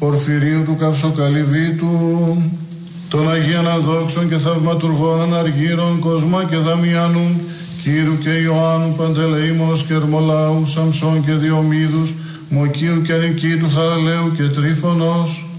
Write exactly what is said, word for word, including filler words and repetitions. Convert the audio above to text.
Πορφυρίου του Καυσοκαλυβίτου, των Αγίων Αδόξων και Θαυματουργών Αναργύρων, Κοσμά και Δαμιάνου, Κύρου και Ιωάννου, Παντελεήμονος και Ερμολάου, Σαμψών και Διομήδους, Μοκίου και Νικήτου, Θαραλέου και Τρίφωνος,